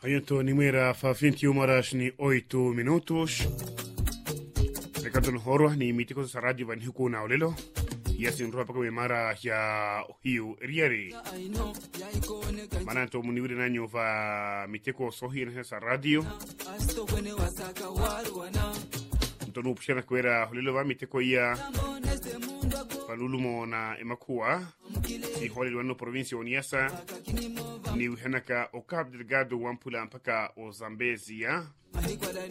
Aiuto nimera fa 21 horas ni 8 minutos. Ricardo Nhorwa ni mitiko sa radio van huko na olelo. Yasin ropa kwa mara ya hiu riari. Mananto muniwiri nanyo va mitiko sohi na sa radio. Mtonu pishana kwera olelo va mitiko ya palulumo na emakua. Si holi wano provinsi oniasa. Ni uhenaka o Cabo Delgado wampula mpaka o Zambezia.